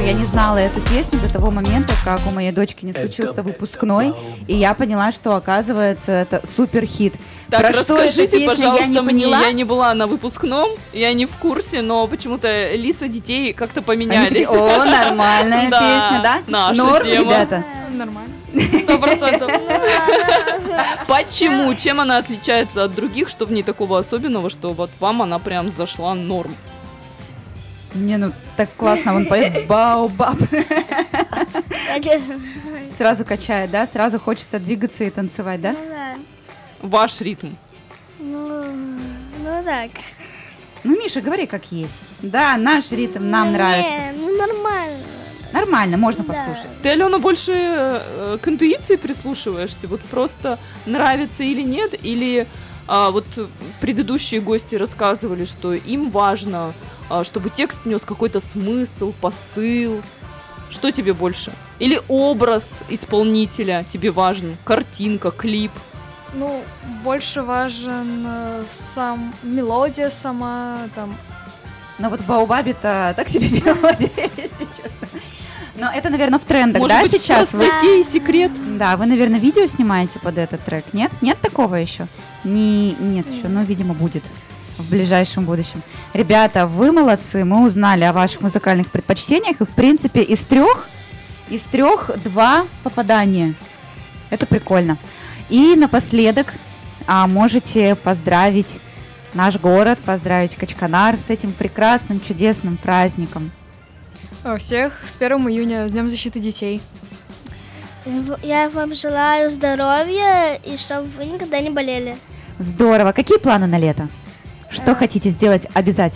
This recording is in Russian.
я не знала эту песню до того момента, как у моей дочки не случился выпускной, и я поняла, что, оказывается, это супер хит. Так, Про что эта расскажите, песня, пожалуйста, я не мне, поняла. я не была на выпускном, я не в курсе, но почему-то лица детей как-то поменялись. О, нормальная Да, песня, да? наша Норм, тема. ребята? Нормально. 100%. Почему? Чем она отличается от других? Что в ней такого особенного, что вот вам она прям зашла норм? Не, ну так классно, он поет баобаб. Сразу качает, да? Сразу хочется двигаться и танцевать, да? Ну да. Ваш ритм. Ну так. Ну, Миша, говори как есть. Да, наш ритм нам нравится. Не, ну нормально. Нормально, можно Да. послушать. Ты, Алена, больше к интуиции прислушиваешься? Вот просто нравится или нет? Или вот предыдущие гости рассказывали, что им важно, чтобы текст нес какой-то смысл, посыл? Что тебе больше? Или образ исполнителя тебе важен? Картинка, клип? Ну, больше важен сам мелодия сама, там. Но вот в Баобабе-то так себе мелодия, если честно. Но это, наверное, в трендах, Может да, быть, сейчас? в простоте и секрет? Да, вы, наверное, видео снимаете под этот трек, нет? Нет такого еще? Нет еще, но, видимо, будет в ближайшем будущем. Ребята, вы молодцы, мы узнали о ваших музыкальных предпочтениях, и, в принципе, из трех 2 попадания. Это прикольно. И напоследок можете поздравить наш город, поздравить Качканар с этим прекрасным, чудесным праздником. Всех с 1 июня, с Днем защиты детей. Я вам желаю здоровья и чтобы вы никогда не болели. Здорово. Какие планы на лето? Что хотите сделать обязательно?